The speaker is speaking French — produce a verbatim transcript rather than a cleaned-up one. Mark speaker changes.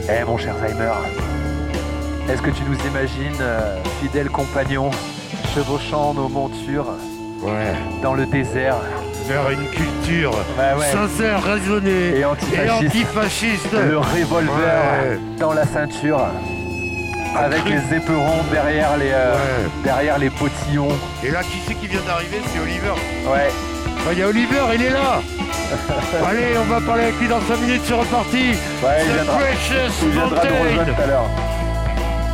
Speaker 1: Eh mon cher Reimer, est-ce que tu nous imagines, euh, fidèles compagnons, chevauchant nos montures
Speaker 2: Ouais.
Speaker 1: dans le désert
Speaker 2: Vers une culture
Speaker 1: ouais, ouais.
Speaker 2: sincère, raisonnée
Speaker 1: et antifasciste,
Speaker 2: et antifasciste.
Speaker 1: le revolver
Speaker 2: ouais.
Speaker 1: dans la ceinture, avec
Speaker 2: truc.
Speaker 1: les éperons derrière les, euh,
Speaker 2: Ouais.
Speaker 1: derrière les potillons.
Speaker 2: Et là, qui c'est qui vient d'arriver? C'est Oliver.
Speaker 1: Ouais.
Speaker 2: Il y a Oliver, il est là. Allez, on va parler avec lui dans cinq minutes, c'est reparti.
Speaker 1: Ouais, il
Speaker 2: The
Speaker 1: viendra,
Speaker 2: Precious
Speaker 1: il viendra nous
Speaker 2: Mountain.
Speaker 1: rejoindre tout à l'heure.